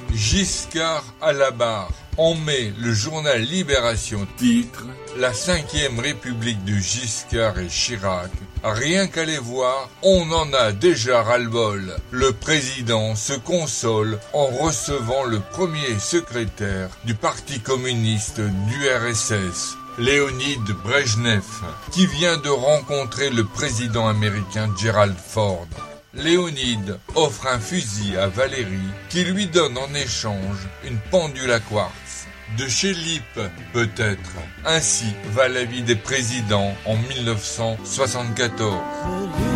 Giscard à la barre. En mai, le journal Libération titre « La 5e République de Giscard et Chirac. Rien qu'à les voir, on en a déjà ras-le-bol. Le président se console en recevant le premier secrétaire du Parti communiste du RSS. Léonid Brejnev, qui vient de rencontrer le président américain Gerald Ford. Léonid offre un fusil à Valérie qui lui donne en échange une pendule à quartz. De chez Lippe, peut-être. Ainsi va la vie des présidents en 1974.